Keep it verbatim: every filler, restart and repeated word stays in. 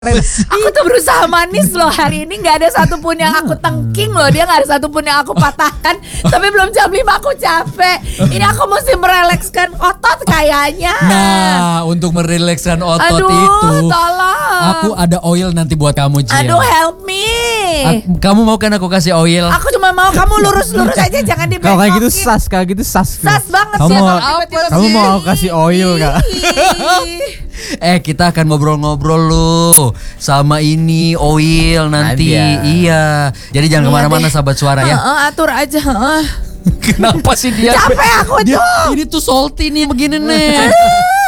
Aku tuh berusaha manis loh hari ini, nggak ada satupun yang aku tengking loh, dia nggak ada satupun yang aku patahkan. Tapi belum jam lima aku capek. Ini aku mesti merelekskan otot kayaknya. Nah, untuk merelekskan otot Aduh, itu, tolong. aku ada oil nanti buat kamu, Jill. Aduh, help me. A- kamu mau kan aku kasih oil? Aku cuma mau kamu lurus-lurus aja, jangan dibentokin. Kalau kayak gitu sas, kayak gitu sas. Sas banget kamu sih mau, kalau tiba-tiba kamu begini. mau aku kasih oil gak? Eh, kita akan ngobrol-ngobrol lu sama ini oil nanti. Nanti ya. Iya. Jadi jangan Iya kemana-mana deh. sahabat suara ya. Heeh, atur aja. heeh. Kenapa sih dia? Capek aku Dia tuh. ini tuh salty nih begini nih.